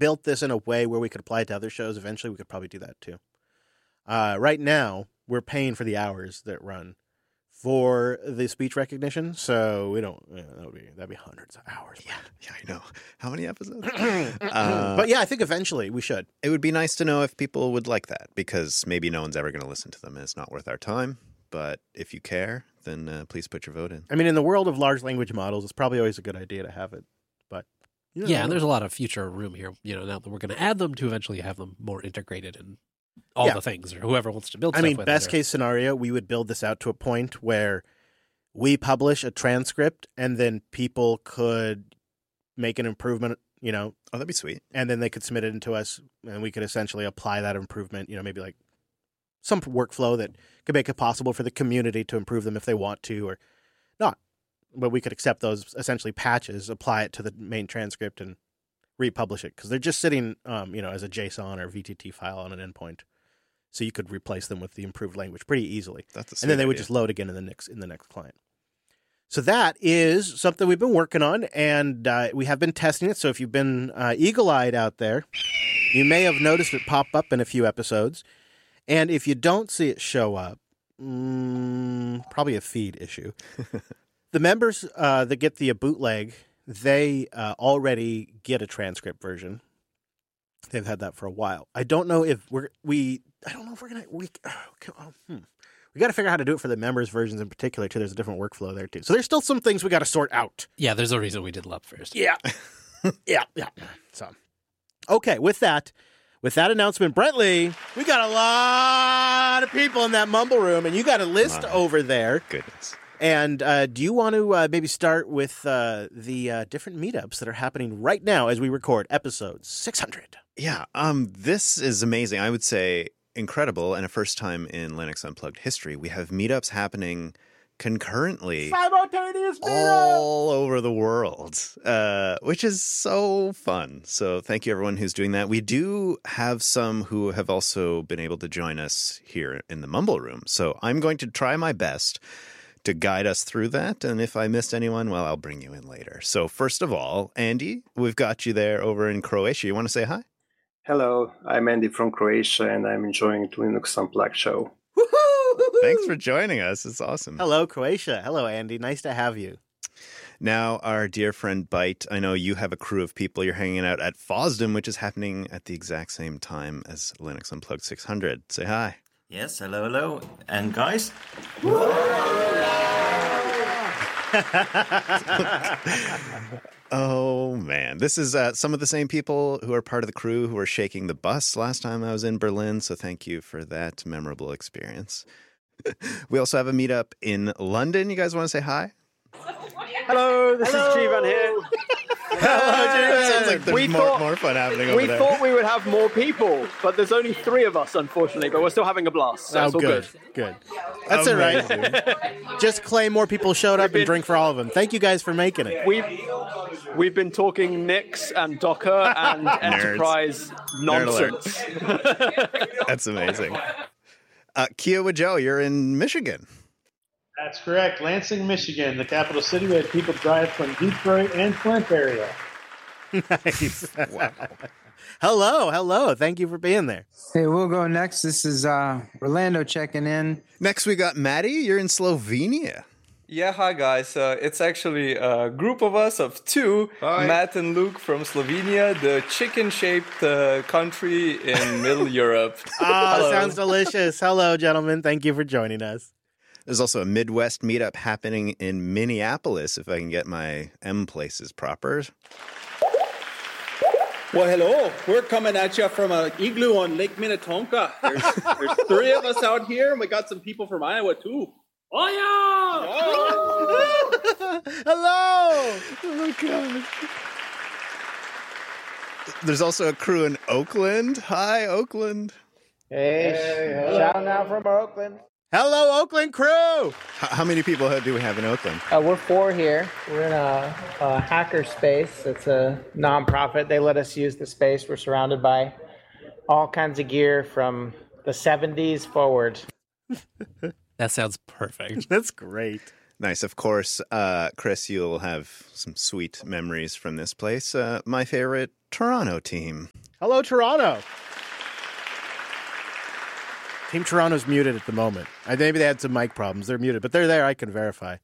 built this in a way where we could apply it to other shows, eventually we could probably do that too. Right now, we're paying for the hours that run for the speech recognition, so we don't. That'd be hundreds of hours. Yeah, I know. How many episodes? But yeah, I think eventually we should. It would be nice to know if people would like that, because maybe no one's ever going to listen to them and it's not worth our time. But if you care, then please put your vote in. I mean, in the world of large language models, it's probably always a good idea to have it. But and there's a lot of future room here. Now that we're going to add them to eventually have them more integrated in all the things, or whoever wants to build. I mean, best case scenario, we would build this out to a point where we publish a transcript, and then people could make an improvement. Oh, that'd be sweet. And then they could submit it into us, and we could essentially apply that improvement. Maybe like some workflow that could make it possible for the community to improve them if they want to, or not. But we could accept those essentially patches, apply it to the main transcript, and republish it, because they're just sitting, as a JSON or VTT file on an endpoint. So you could replace them with the improved language pretty easily. That's and then they would just load again in the next client. So that is something we've been working on, and we have been testing it. So if you've been eagle-eyed out there, you may have noticed it pop up in a few episodes. And if you don't see it show up, probably a feed issue. The members that get the bootleg, they already get a transcript version. They've had that for a while. I don't know if we're gonna. We got to figure out how to do it for the members versions in particular too. There's a different workflow there too. So there's still some things we got to sort out. Yeah, there's a reason we did Lub first. Yeah, yeah. So, okay, with that announcement, Brentley, we got a lot of people in that mumble room, and you got a list over there. Goodness. And do you want to maybe start with the different meetups that are happening right now as we record episode 600? Yeah, this is amazing. I would say incredible, and a first time in Linux Unplugged history. We have meetups happening concurrently, simultaneous all over the world, which is so fun. So thank you, everyone who's doing that. We do have some who have also been able to join us here in the Mumble Room. So I'm going to try my best to guide us through that. And if I missed anyone, well, I'll bring you in later. So first of all, Andy, we've got you there over in Croatia. You want to say hi? Hello, I'm Andy from Croatia, and I'm enjoying the Linux Unplugged show. Thanks for joining us. It's awesome. Hello, Croatia. Hello, Andy. Nice to have you. Now, our dear friend Byte, I know you have a crew of people. You're hanging out at FOSDEM, which is happening at the exact same time as Linux Unplugged 600. Say hi. Yes, hello. And guys? Oh, man. This is some of the same people who are part of the crew who were shaking the bus last time I was in Berlin, so thank you for that memorable experience. We also have a meetup in London. You guys want to say hi? Hello, this is Jivan here. Sounds like there's more fun happening over there. We thought we would have more people, but there's only 3 of us, unfortunately, but we're still having a blast, so it's all good. Good. That's all right. Just claim more people showed up and drink for all of them. Thank you guys for making it. We've been talking Nix and Docker and enterprise nonsense. That's amazing. Kiowa Joe, you're in Michigan. That's correct. Lansing, Michigan, the capital city where people drive from Detroit and Flint area. Nice. Wow. Hello. Thank you for being there. Hey, we'll go next. This is Orlando checking in. Next, we got Maddie. You're in Slovenia. Yeah, hi guys. It's actually a group of us of 2, hi. Matt and Luke from Slovenia, the chicken-shaped country in Middle Europe. Oh, sounds delicious. Hello, gentlemen. Thank you for joining us. There's also a Midwest meetup happening in Minneapolis, if I can get my M places proper. Well, hello. We're coming at you from an igloo on Lake Minnetonka. There's 3 of us out here, and we got some people from Iowa, too. Oh, yeah! Hello! Oh, God. There's also a crew in Oakland. Hi, Oakland. Hey, shout out from Oakland. Hello, Oakland crew! How many people do we have in Oakland? We're 4 here. We're in a hacker space. It's a nonprofit. They let us use the space. We're surrounded by all kinds of gear from the 70s forward. That sounds perfect. That's great. Nice. Of course, Chris, you'll have some sweet memories from this place. My favorite Toronto team. Hello, Toronto. Team Toronto's muted at the moment. Maybe they had some mic problems. They're muted, but they're there. I can verify.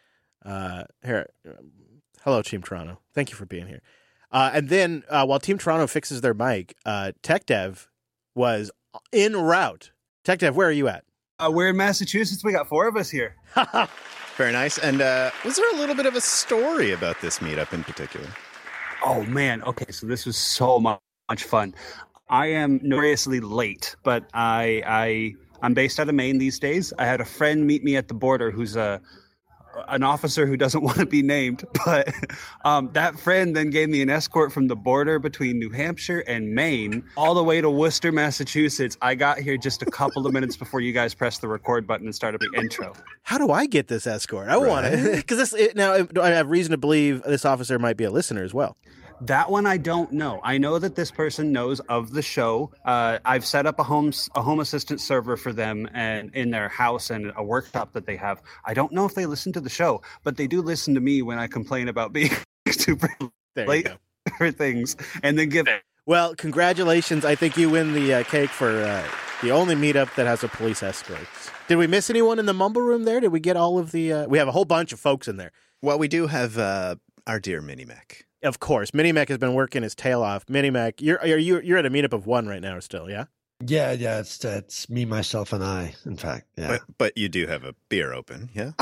Here. Hello, Team Toronto. Thank you for being here. And then while Team Toronto fixes their mic, Tech Dev was en route. Tech Dev, where are you at? We're in Massachusetts. We got 4 of us here. Very nice. And was there a little bit of a story about this meetup in particular? Oh, man. Okay, so this was so much fun. I am notoriously late, but I'm based out of Maine these days. I had a friend meet me at the border who's an officer who doesn't want to be named, but that friend then gave me an escort from the border between New Hampshire and Maine all the way to Worcester, Massachusetts. I got here just a couple of minutes before you guys pressed the record button and started the intro. How do I get this escort? I want it. Because now I have reason to believe this officer might be a listener as well. That one I don't know. I know that this person knows of the show. I've set up a home assistant server for them and in their house and a workshop that they have. I don't know if they listen to the show, but they do listen to me when I complain about being super late for things and then give it. Well, congratulations. I think you win the cake for the only meetup that has a police escort. Did we miss anyone in the Mumble Room there? Did we get all of the... we have a whole bunch of folks in there. Well, we do have our dear Minimac. Of course, Minimac has been working his tail off. Minimac, you're at a meetup of 1 right now, still, yeah? Yeah, it's me, myself, and I. In fact, yeah. But you do have a beer open, yeah?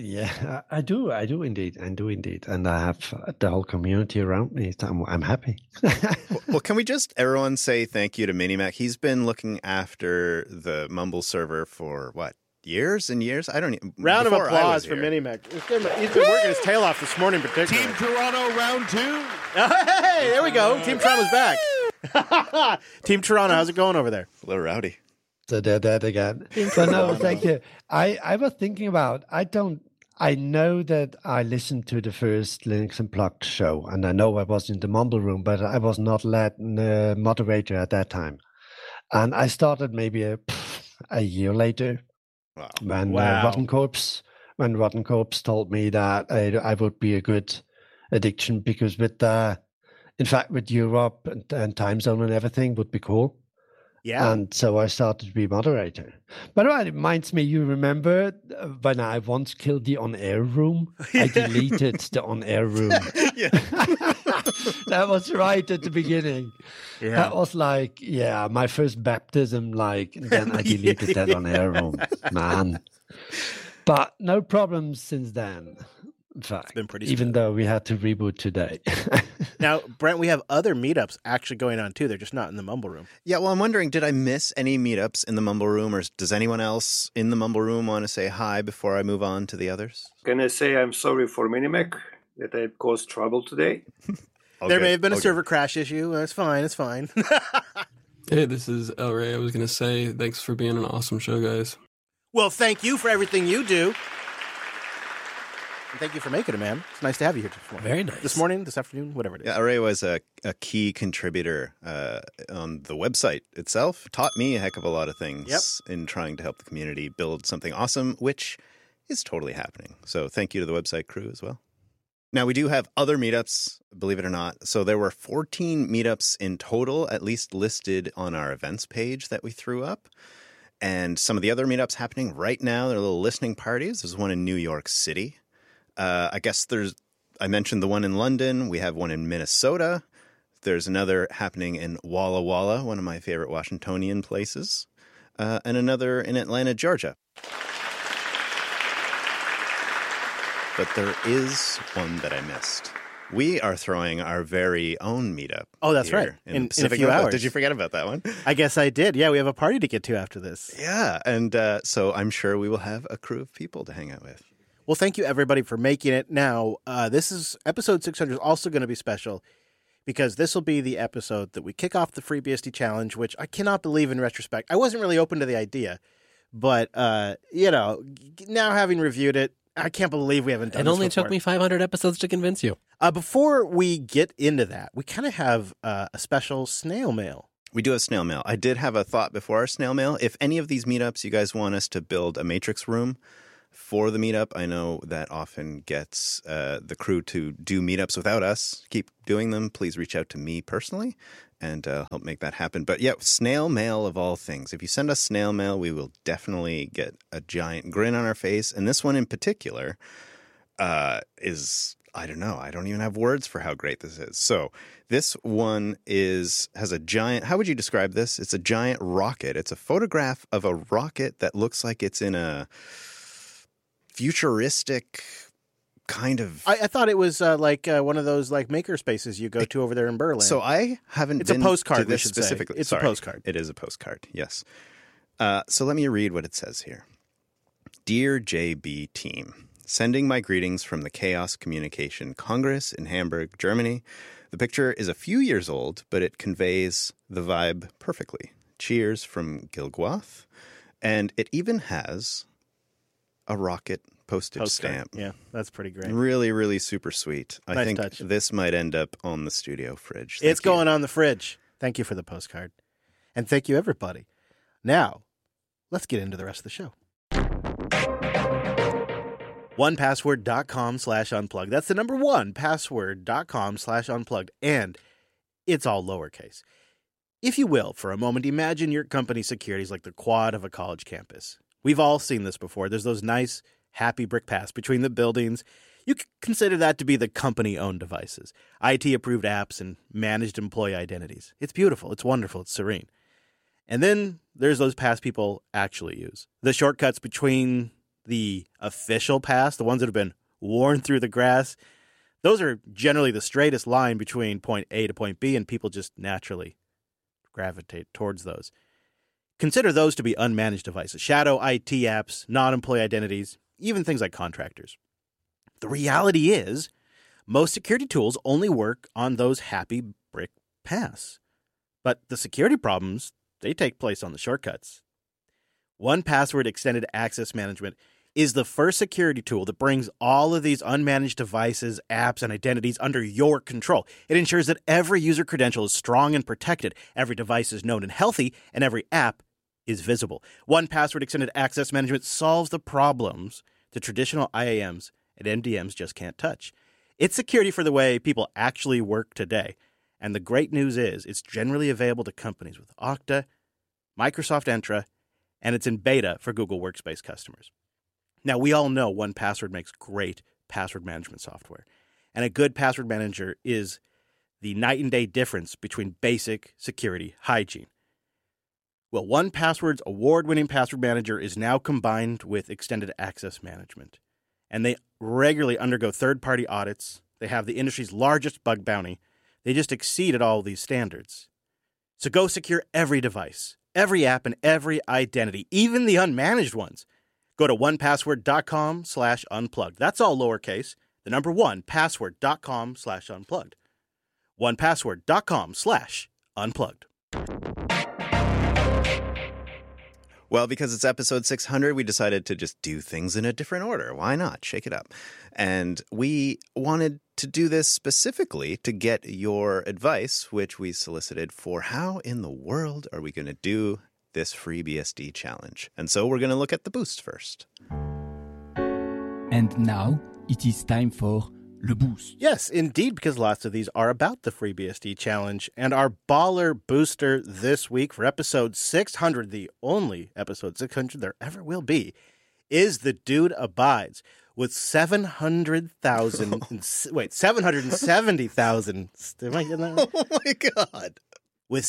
I do indeed, and I have the whole community around me. I'm happy. Well, can we just everyone say thank you to Minimac? He's been looking after the Mumble server for what? Years and years? I don't even... Round of applause for Minimac. He's been working his tail off this morning particularly. Team Toronto, round 2. Hey, there we go. Team Toronto's back. Team Toronto, how's it going over there? A little rowdy. So they're dead again. But no, thank you. I was thinking about, I know that I listened to the first Linux Unplugged show, and I know I was in the Mumble Room, but I was not moderator at that time. And I started maybe a year later. When Rotten Corpse told me that I would be a good addiction because with Europe and time zone and everything would be cool. Yeah. And so I started to be moderator. By the way, it reminds me, you remember when I once killed the on-air room? I deleted the on-air room. That was right at the beginning. Yeah. That was like, my first baptism, then I deleted that on-air room. Man. But no problems since then. In fact, it's been pretty even though we had to reboot today. Now, Brent, we have other meetups actually going on too. They're just not in the Mumble Room. Yeah, well, I'm wondering, did I miss any meetups in the Mumble Room, or does anyone else in the Mumble Room want to say hi before I move on to the others? Can I say I'm sorry for Minimac that I caused trouble today? There may have been a server crash issue. It's fine. It's fine. Hey, this is El Rey. I was going to say thanks for being an awesome show, guys. Well, thank you for everything you do. And thank you for making it, man. It's nice to have you here this morning. Very nice. This morning, this afternoon, whatever it is. Yeah, Ray was a key contributor on the website itself. Taught me a heck of a lot of things in trying to help the community build something awesome, which is totally happening. So thank you to the website crew as well. Now, we do have other meetups, believe it or not. So there were 14 meetups in total, at least listed on our events page that we threw up. And some of the other meetups happening right now, they're little listening parties. There's one in New York City. I guess I mentioned the one in London. We have one in Minnesota. There's another happening in Walla Walla, one of my favorite Washingtonian places, and another in Atlanta, Georgia. But there is one that I missed. We are throwing our very own meetup. Oh, that's right. In a few hours. Did you forget about that one? I guess I did. Yeah, we have a party to get to after this. Yeah, and so I'm sure we will have a crew of people to hang out with. Well, thank you, everybody, for making it. Now, this is episode 600 is also going to be special because this will be the episode that we kick off the FreeBSD Challenge, which I cannot believe in retrospect. I wasn't really open to the idea, but, now having reviewed it, I can't believe we haven't done this It only before. took me 500 episodes to convince you. Before we get into that, we kind of have a special snail mail. We do have snail mail. I did have a thought before our snail mail. If any of these meetups you guys want us to build a matrix room, for the meetup. I know that often gets the crew to do meetups without us. Keep doing them. Please reach out to me personally and help make that happen. But yeah, snail mail of all things. If you send us snail mail, we will definitely get a giant grin on our face. And this one in particular is, I don't know, I don't even have words for how great this is. So this one has a giant, how would you describe this? It's a giant rocket. It's a photograph of a rocket that looks like it's in a futuristic kind of... I thought it was like one of those like maker spaces you go to over there in Berlin. So I haven't It's been a postcard, to this we should specifically. say. It's Sorry, a postcard. It is a postcard, yes. So let me read what it says here. Dear JB team, sending my greetings from the Chaos Communication Congress in Hamburg, Germany. The picture is a few years old, but it conveys the vibe perfectly. Cheers from Gilgwath. And it even has a rocket postage stamp. Yeah, that's pretty great. Really, really super sweet. I Nice think touch. this might end up on the studio fridge. It's going on the fridge. Thank you for the postcard. And thank you, everybody. Now, let's get into the rest of the show. 1password.com/unplugged. That's the number 1, password.com/unplugged. And it's all lowercase. If you will, for a moment, imagine your company's security is like the quad of a college campus. We've all seen this before. There's those nice, happy brick paths between the buildings. You could consider that to be the company-owned devices, IT-approved apps, and managed employee identities. It's beautiful. It's wonderful. It's serene. And then there's those paths people actually use. The shortcuts between the official paths, the ones that have been worn through the grass, those are generally the straightest line between point A to point B, and people just naturally gravitate towards those. Consider those to be unmanaged devices, shadow IT apps, non-employee identities, even things like contractors. The reality is, most security tools only work on those happy brick paths. But the security problems, they take place on the shortcuts. 1Password Extended Access Management is the first security tool that brings all of these unmanaged devices, apps, and identities under your control. It ensures that every user credential is strong and protected, every device is known and healthy, and every app is visible. 1Password Extended Access Management solves the problems that traditional IAMs and MDMs just can't touch. It's security for the way people actually work today. And the great news is it's generally available to companies with Okta, Microsoft Entra, and it's in beta for Google Workspace customers. Now, we all know 1Password makes great password management software. And a good password manager is the night and day difference between basic security hygiene. Well, 1Password's award-winning password manager is now combined with extended access management. And they regularly undergo third-party audits. They have the industry's largest bug bounty. They just exceeded all these standards. So go secure every device, every app, and every identity, even the unmanaged ones. Go to 1password.com/unplugged. That's all lowercase. The number 1, password.com/unplugged. 1password.com/unplugged. Well, because it's episode 600, we decided to just do things in a different order. Why not? Shake it up. And we wanted to do this specifically to get your advice, which we solicited for how in the world are we going to do this FreeBSD challenge. And so we're going to look at the boost first. And now it is time for Le Boost. Yes, indeed, because lots of these are about the FreeBSD challenge. And our baller booster this week for episode 600, the only episode 600 there ever will be, is The Dude Abides with 770,000. Am I getting that right? Oh my God. With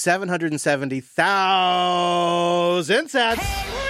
770,000 sats.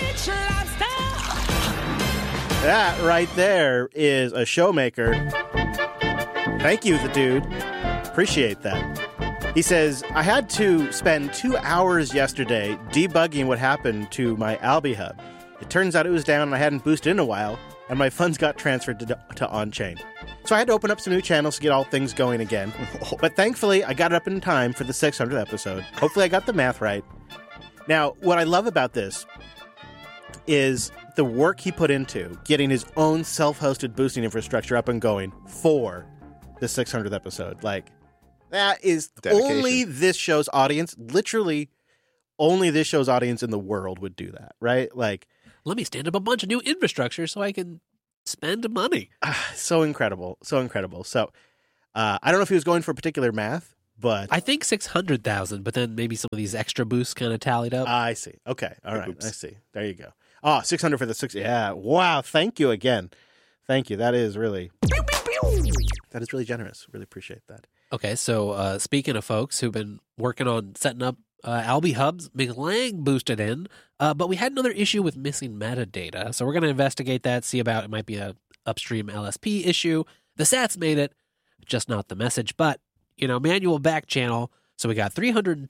That right there is a showmaker. Thank you, the dude. Appreciate that. He says, I had to spend 2 hours yesterday debugging what happened to my Albi Hub. It turns out it was down and I hadn't boosted in a while, and my funds got transferred to on-chain. So I had to open up some new channels to get all things going again. But thankfully, I got it up in time for the 600th episode. Hopefully I got the math right. Now, what I love about this is the work he put into getting his own self-hosted boosting infrastructure up and going for the 600th episode. Like, that is dedication. Only this show's audience, literally only this show's audience in the world would do that, right? Like, Let me stand up a bunch of new infrastructure so I can spend money. So incredible. So incredible. So I don't know if he was going for particular math, but I think 600,000, but then maybe some of these extra boosts kind of tallied up. I see. Okay. All right. I see. There you go. Oh, 600 for the 6. Yeah. Wow. Thank you again. Thank you. That is really generous. Really appreciate that. Okay. So speaking of folks who've been working on setting up Alby hubs, McLang boosted in, but we had another issue with missing metadata. So we're going to investigate that, see about it might be a upstream LSP issue. The sats made it, just not the message, but manual back channel. So we got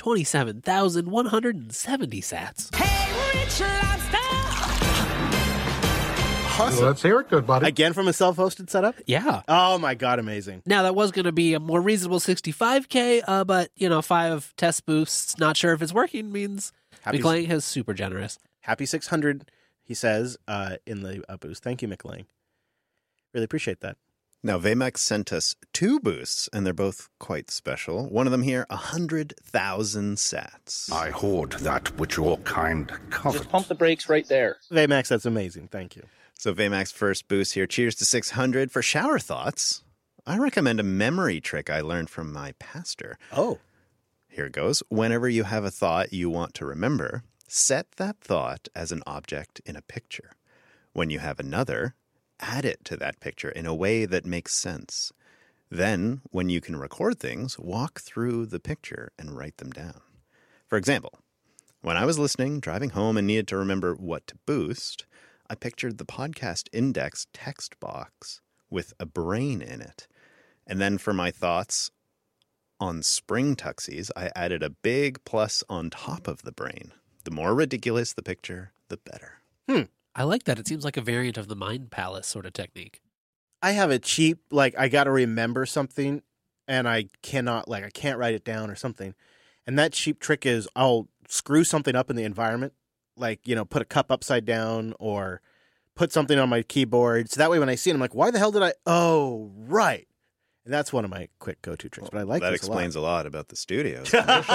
327,170 sats. Hey, Rich Lobster! Awesome. Well, let's hear it, good buddy. Again from a self-hosted setup? Yeah. Oh my God, amazing. Now that was going to be a more reasonable 65K, but 5 test boosts, not sure if it's working, means McLang is super generous. Happy 600, he says, in the boost. Thank you, McLang. Really appreciate that. Now, Vmax sent us 2 boosts, and they're both quite special. One of them here, 100,000 sats. I hoard that which your kind covet. Just pump the brakes right there. Vmax, that's amazing. Thank you. So Vmax first boost here. Cheers to 600. For shower thoughts, I recommend a memory trick I learned from my pastor. Oh. Here it goes. Whenever you have a thought you want to remember, set that thought as an object in a picture. When you have another, add it to that picture in a way that makes sense. Then, when you can record things, walk through the picture and write them down. For example, when I was listening, driving home, and needed to remember what to boost, I pictured the podcast index text box with a brain in it. And then for my thoughts on spring tuxies, I added a big plus on top of the brain. The more ridiculous the picture, the better. I like that. It seems like a variant of the Mind Palace sort of technique. I have a cheap, I got to remember something, and I can't write it down or something. And that cheap trick is I'll screw something up in the environment, put a cup upside down or put something on my keyboard. So that way when I see it, I'm like, why the hell did I? Oh, right. And that's one of my quick go-to tricks. But I like that this explains a lot about the studios.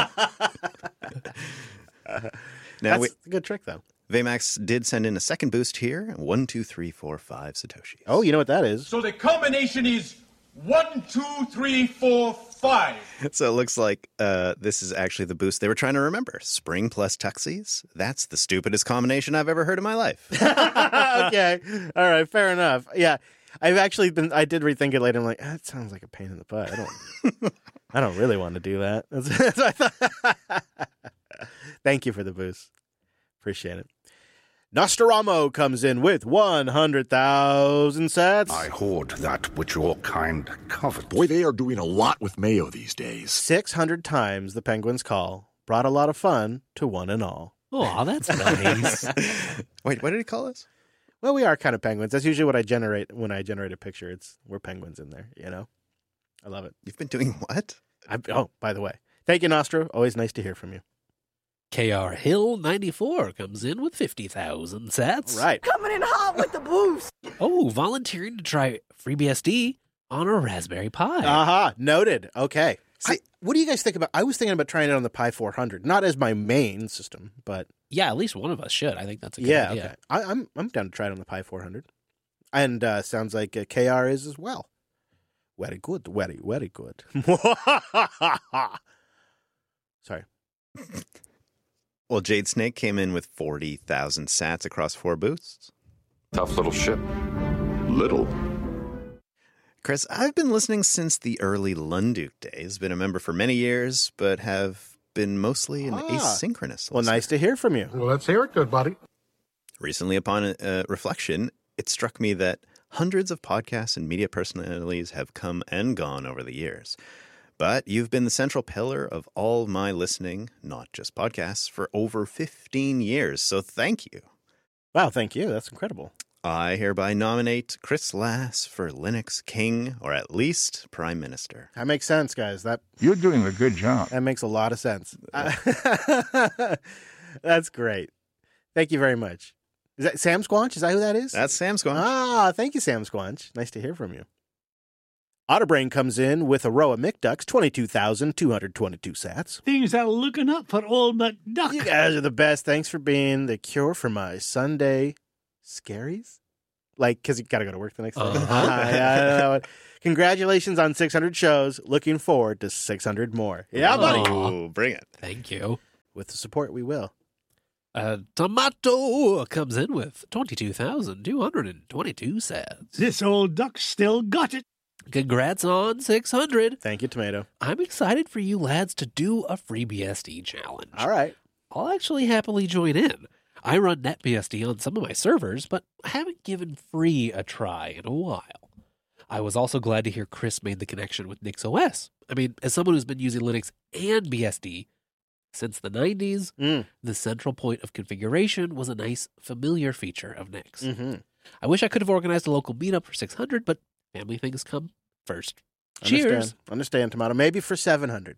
That's a good trick, though. Vmax did send in a second boost here. 1, 2, 3, 4, 5 Satoshis. Oh, you know what that is? So the combination is 1, 2, 3, 4, 5. So it looks like this is actually the boost they were trying to remember. Spring plus tuxies. That's the stupidest combination I've ever heard in my life. Okay. All right. Fair enough. Yeah. I did rethink it later. I'm like, that sounds like a pain in the butt. I don't really want to do that. That's what I thought. Thank you for the boost. Appreciate it. Nostromo comes in with 100,000 sats. I hoard that which your kind covet. Boy, they are doing a lot with Mayo these days. 600 times the Penguins call brought a lot of fun to one and all. Oh, that's nice. Wait, what did he call us? Well, we are kind of penguins. That's usually what I generate when I generate a picture. We're penguins in there, I love it. You've been doing what? By the way. Thank you, Nostro. Always nice to hear from you. KR Hill 94 comes in with 50,000 sats. Right. Coming in hot with the boost. Oh, volunteering to try FreeBSD on a Raspberry Pi. Aha, noted. Okay. See, what do you guys think about? I was thinking about trying it on the Pi 400, not as my main system, but yeah, at least one of us should. I think that's a good idea. Okay. I'm down to try it on the Pi 400, and sounds like KR is as well. Very good, very very good. Sorry. Well, Jade Snake came in with 40,000 sats across 4 boosts. Tough little ship. Little. Chris, I've been listening since the early Lunduk days. Been a member for many years, but have been mostly an asynchronous listener. Well, nice to hear from you. Well, let's hear it, good buddy. Recently, upon reflection, it struck me that hundreds of podcasts and media personalities have come and gone over the years. But you've been the central pillar of all my listening, not just podcasts, for over 15 years. So thank you. Wow, thank you. That's incredible. I hereby nominate Chris Lass for Linux King, or at least Prime Minister. That makes sense, guys. You're doing a good job. That makes a lot of sense. That's great. Thank you very much. Is that Sam Squanch? Is that who that is? That's Sam Squanch. Ah, thank you, Sam Squanch. Nice to hear from you. Otterbrain comes in with Aroa McDucks, 22,222 sats. Things are looking up for old McDuck. You guys are the best. Thanks for being the cure for my Sunday Scaries? Like, because you got to go to work the next day. Uh-huh. Congratulations on 600 shows. Looking forward to 600 more. Yeah, buddy. Ooh, bring it. Thank you. With the support, we will. Tomato comes in with 22,222 cents. This old duck still got it. Congrats on 600. Thank you, Tomato. I'm excited for you lads to do a free BSD challenge. All right. I'll actually happily join in. I run NetBSD on some of my servers, but I haven't given free a try in a while. I was also glad to hear Chris made the connection with NixOS. I mean, as someone who's been using Linux and BSD since the 90s, the central point of configuration was a nice, familiar feature of Nix. Mm-hmm. I wish I could have organized a local meetup for 600, but family things come first. Cheers. Understand, Tomato. Maybe for 700.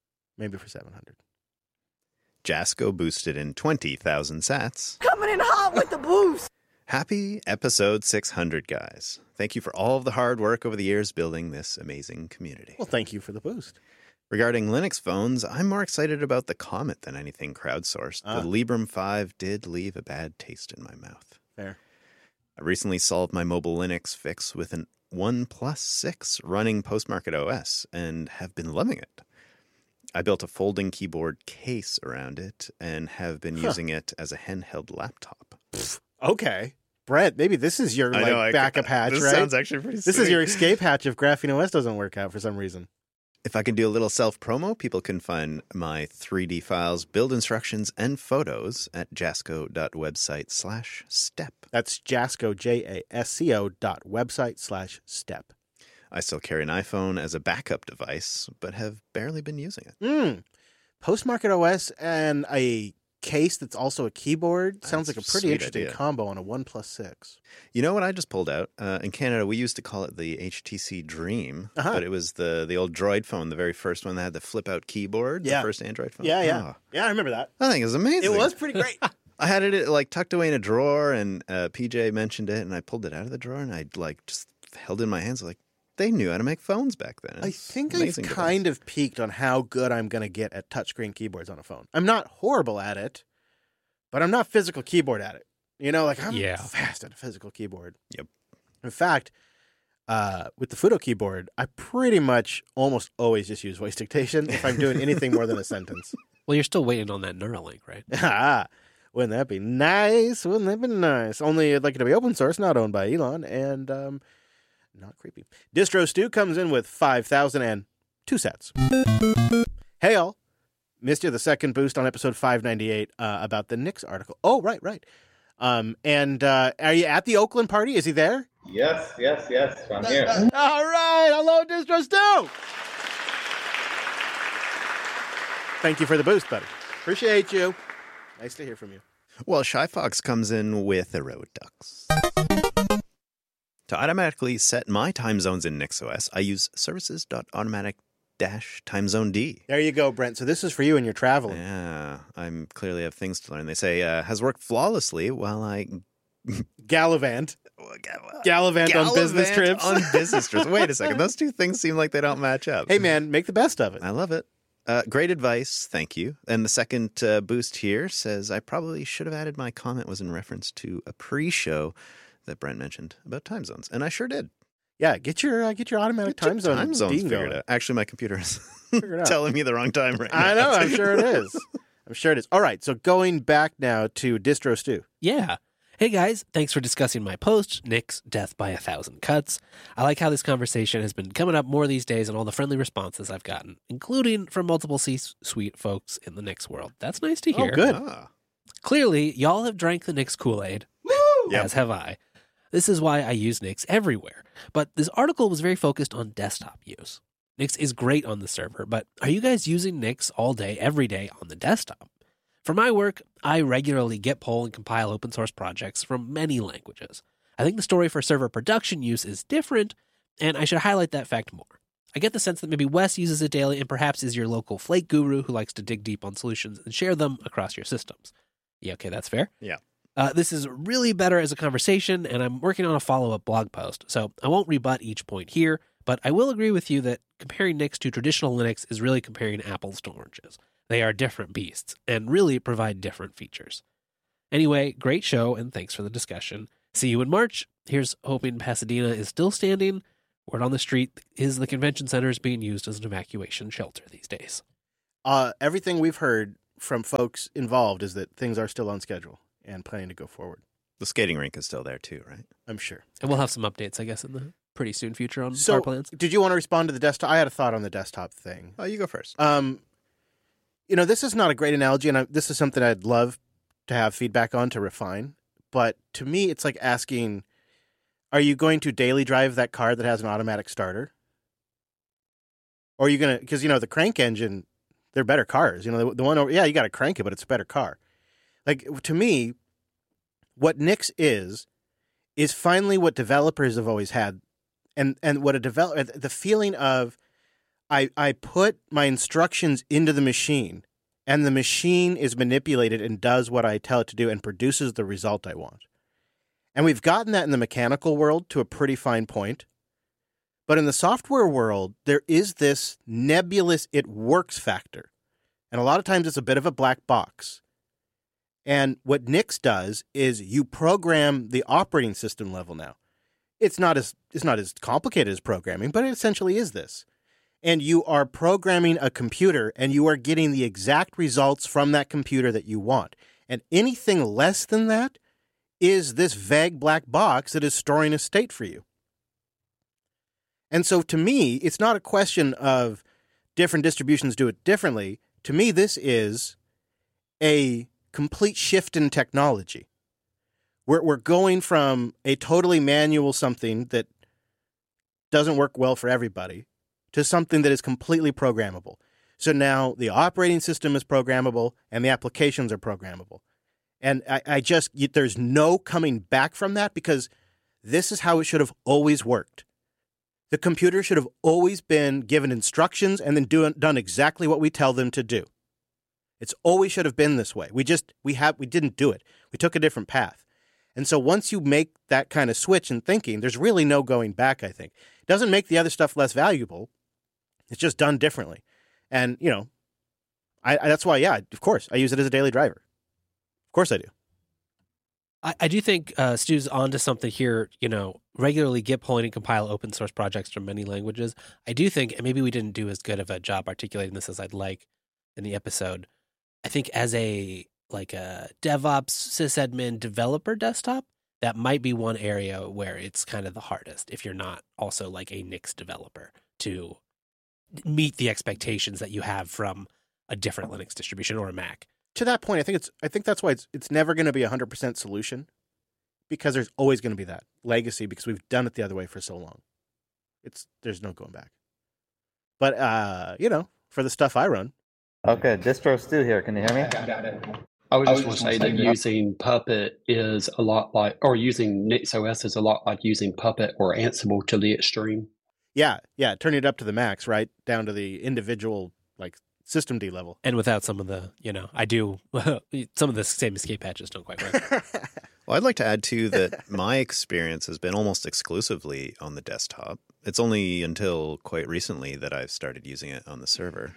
Jasco boosted in 20,000 sats. Coming in hot with the boost. Happy episode 600, guys. Thank you for all of the hard work over the years building this amazing community. Well, thank you for the boost. Regarding Linux phones, I'm more excited about the Comet than anything crowdsourced. The Librem 5 did leave a bad taste in my mouth. Fair. I recently solved my mobile Linux fix with an OnePlus 6 running Postmarket OS and have been loving it. I built a folding keyboard case around it and have been using it as a handheld laptop. Okay. Brent, maybe this is your backup hatch, this right? Sounds actually pretty This sweet. is your escape hatch if Graphene OS doesn't work out for some reason. If I can do a little self-promo, people can find my 3D files, build instructions, and photos at jasco.website/step. That's Jasco, JASCO.website/step. I still carry an iPhone as a backup device, but have barely been using it. Postmarket OS and a case that's also a keyboard sounds like a pretty sweet interesting idea. combo on a OnePlus 6. You know what I just pulled out? In Canada, we used to call it the HTC Dream, but it was the old Droid phone, the very first one that had the flip-out keyboard, the first Android phone. Yeah, I remember that. I think it was amazing. It was pretty great. I had it like tucked away in a drawer, and PJ mentioned it, and I pulled it out of the drawer, and I just held it in my hands like, they knew how to make phones back then. I think I've kind of peaked on how good I'm going to get at touchscreen keyboards on a phone. I'm not horrible at it, but I'm not physical keyboard at it. You know, like I'm fast at a physical keyboard. Yep. In fact, with the Fudo keyboard, I pretty much almost always just use voice dictation if I'm doing anything more than a sentence. Well, you're still waiting on that Neuralink, right? Wouldn't that be nice? Only I'd like it to be open source, not owned by Elon, and not creepy. Distro Stu comes in with 5,002 sets. Hey, all. Missed you the second boost on episode 598 about the Nix article. Oh, right. And are you at the Oakland party? Is he there? Yes. I'm here. All right. Hello, Distro Stu. Thank you for the boost, buddy. Appreciate you. Nice to hear from you. Well, Shy Fox comes in with Erode Ducks. To automatically set my time zones in NixOS, I use services.automatic-timezoned. There you go, Brent. So this is for you and you're traveling. Yeah, I clearly have things to learn. They say, has worked flawlessly while I Gallivant on business trips. On business trips. Wait a second. Those two things seem like they don't match up. Hey, man, make the best of it. I love it. Great advice. Thank you. And the second boost here says, I probably should have added my comment was in reference to a pre-show that Brent mentioned about time zones. And I sure did. Yeah, get your automatic time zones figured out. Actually, my computer is telling me the wrong time right now. I know. I'm sure it is. All right. So going back now to Distro Stu. Yeah. Hey guys, thanks for discussing my post, Nick's Death by 1,000 Cuts. I like how this conversation has been coming up more these days and all the friendly responses I've gotten, including from multiple C-suite folks in the Nix world. That's nice to hear. Oh, good. Clearly, y'all have drank the Nix Kool-Aid, as have I. This is why I use Nix everywhere. But this article was very focused on desktop use. Nix is great on the server, but are you guys using Nix all day, every day on the desktop? For my work, I regularly git pull and compile open source projects from many languages. I think the story for server production use is different, and I should highlight that fact more. I get the sense that maybe Wes uses it daily and perhaps is your local Flake guru who likes to dig deep on solutions and share them across your systems. Yeah, okay, that's fair. Yeah. This is really better as a conversation, and I'm working on a follow-up blog post, so I won't rebut each point here, but I will agree with you that comparing Nix to traditional Linux is really comparing apples to oranges. They are different beasts and really provide different features. Anyway, great show, and thanks for the discussion. See you in March. Here's hoping Pasadena is still standing. Word on the street is the convention center is being used as an evacuation shelter these days. Everything we've heard from folks involved is that things are still on schedule and planning to go forward. The skating rink is still there too, right? I'm sure. And we'll have some updates, I guess, in the pretty soon future on So, our plans. did you want to respond to the desktop? I had a thought on the desktop thing. Oh, you go first. This is not a great analogy, and this is something I'd love to have feedback on to refine. But to me, it's like asking, are you going to daily drive that car that has an automatic starter? Or are you going to, because, the crank engine, they're better cars. The one over, you got to crank it, but it's a better car. Like, to me, what Nix is finally what developers have always had. And what the feeling of, I put my instructions into the machine, and the machine is manipulated and does what I tell it to do and produces the result I want. And we've gotten that in the mechanical world to a pretty fine point. But in the software world, there is this nebulous it works factor. And a lot of times it's a bit of a black box. And what Nix does is you program the operating system level now. It's not as complicated as programming, but it essentially is this. And you are programming a computer, and you are getting the exact results from that computer that you want. And anything less than that is this vague black box that is storing a state for you. And so to me, it's not a question of different distributions do it differently. To me, this is a complete shift in technology. We're going from a totally manual something that doesn't work well for everybody to something that is completely programmable. So now the operating system is programmable and the applications are programmable. And there's no coming back from that, because this is how it should have always worked. The computer should have always been given instructions and then done exactly what we tell them to do. It's always should have been this way. We didn't do it. We took a different path. And so once you make that kind of switch in thinking, there's really no going back, I think. It doesn't make the other stuff less valuable. It's just done differently. And, that's why, of course, I use it as a daily driver. Of course I do. I do think Stu's onto something here, regularly git pulling and compile open source projects from many languages. I do think, and maybe we didn't do as good of a job articulating this as I'd like in the episode, I think as a DevOps sysadmin developer desktop, that might be one area where it's kind of the hardest if you're not also like a Nix developer to meet the expectations that you have from a different Linux distribution or a Mac. To that point, I think that's why it's never going to be 100% solution, because there's always going to be that legacy, because we've done it the other way for so long. There's no going back. But for the stuff I run. Okay, Distro Stu here. Can you hear me? I was just going to say that using Puppet is a lot like, or using NixOS is a lot like using Puppet or Ansible to the extreme. Yeah, turning it up to the max, right down to the individual system D level, and without some of the, I do some of the same escape patches don't quite work. Well, I'd like to add too that my experience has been almost exclusively on the desktop. It's only until quite recently that I've started using it on the server,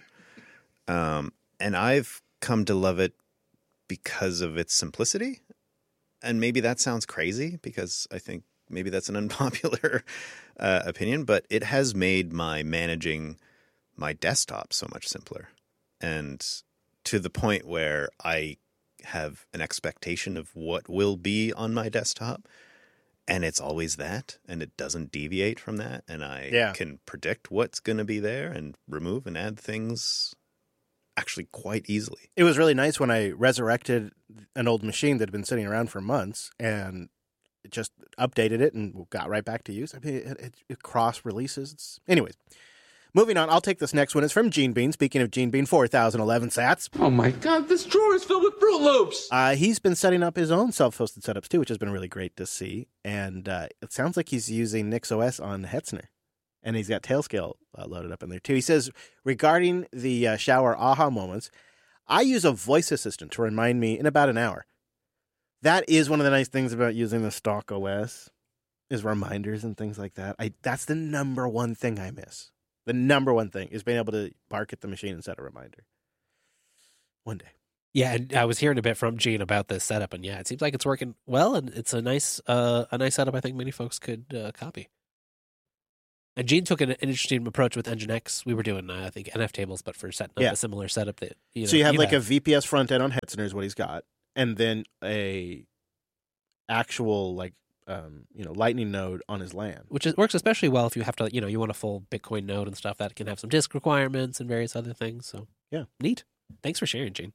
and I've come to love it because of its simplicity. And maybe that sounds crazy, because I think maybe that's an unpopular opinion, but it has made my managing my desktop so much simpler. And to the point where I have an expectation of what will be on my desktop, and it's always that, and it doesn't deviate from that, and I can predict what's going to be there and remove and add things actually quite easily. It was really nice when I resurrected an old machine that had been sitting around for months, and it just updated it and got right back to use. I mean, it cross releases. Anyways. Moving on, I'll take this next one. It's from Gene Bean. Speaking of Gene Bean, 4,011 sats. Oh my God, this drawer is filled with Fruit Loops. He's been setting up his own self-hosted setups too, which has been really great to see. And it sounds like he's using NixOS on Hetzner. And he's got Tailscale loaded up in there too. He says, regarding the shower aha moments, I use a voice assistant to remind me in about an hour. That is one of the nice things about using the stock OS, is reminders and things like that. That's the number one thing I miss. The number one thing is being able to bark at the machine and set a reminder. One day. Yeah, and I was hearing a bit from Gene about this setup, and yeah, it seems like it's working well, and it's a nice setup. I think many folks could copy. And Gene took an interesting approach with Nginx. We were doing, I think, NF tables, but for setting up a similar setup that So you have like a VPS front end on Hetzner is what he's got, and then a actual like Lightning node on his LAN, which works especially well if you have to, you want a full Bitcoin node and stuff that can have some disk requirements and various other things. So yeah, neat. Thanks for sharing, Gene.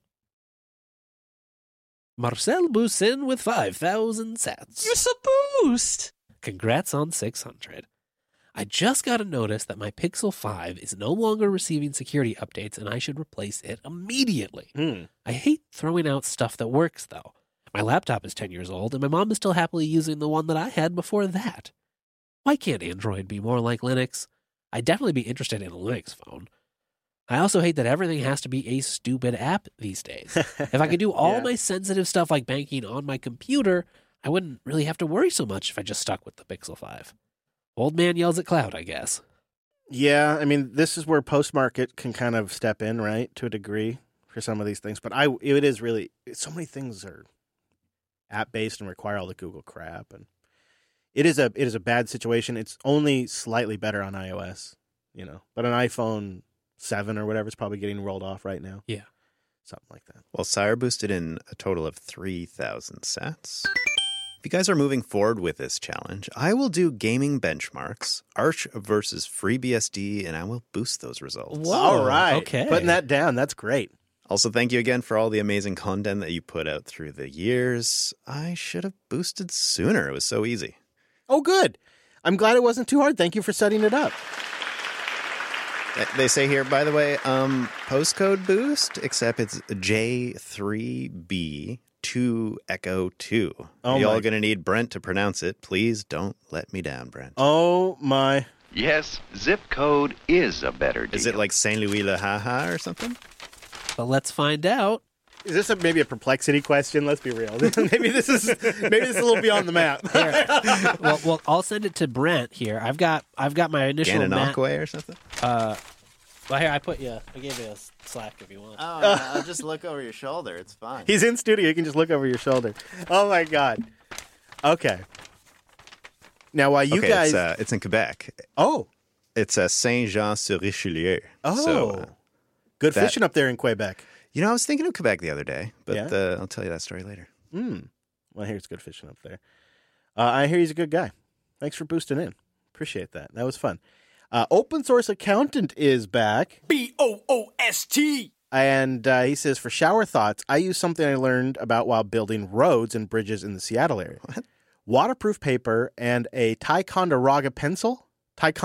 Marcel Boussin with 5,000 sats. You're so boost. Congrats on 600. I just got a notice that my Pixel 5 is no longer receiving security updates and I should replace it immediately. I hate throwing out stuff that works, though. My laptop is 10 years old and my mom is still happily using the one that I had before that. Why can't Android be more like Linux? I'd definitely be interested in a Linux phone. I also hate that everything has to be a stupid app these days. If I could do all my sensitive stuff like banking on my computer, I wouldn't really have to worry so much if I just stuck with the Pixel 5. Old man yells at cloud, I guess. Yeah, I mean, this is where post-market can kind of step in, right, to a degree for some of these things. But it is really, so many things are app-based and require all the Google crap. And it is a bad situation. It's only slightly better on iOS, but an iPhone 7 or whatever is probably getting rolled off right now. Yeah. Something like that. Well, Sire boosted in a total of 3,000 sats. If you guys are moving forward with this challenge, I will do gaming benchmarks, Arch versus FreeBSD, and I will boost those results. Whoa, all right. Okay. Putting that down. That's great. Also, thank you again for all the amazing content that you put out through the years. I should have boosted sooner. It was so easy. Oh, good. I'm glad it wasn't too hard. Thank you for setting it up. They say here, by the way, postcode boost, except it's J3B2 Echo 2. Oh, Y'all going to need Brent to pronounce it. Please don't let me down, Brent. Oh, my. Yes, zip code is a better deal. Is it like Saint Louis Le Haha or something? But let's find out. Is this maybe a perplexity question? Let's be real. maybe this is a little beyond the map. well, I'll send it to Brent here. I've got my initial Gananoque or something. Well, here I gave you a Slack if you want. Oh, yeah, I'll just look over your shoulder. It's fine. He's in studio. You can just look over your shoulder. Oh my God. Okay. Now, while you guys, it's in Quebec. Oh, it's Saint Jean sur Richelieu. Oh, so, good fishing up there in Quebec. I was thinking of Quebec the other day, but I'll tell you that story later. Well, I hear it's good fishing up there. I hear he's a good guy. Thanks for boosting in. Appreciate that. That was fun. Open Source Accountant is back. BOOST. And he says, for shower thoughts, I use something I learned about while building roads and bridges in the Seattle area. What? Waterproof paper and a Ticonderoga pencil tied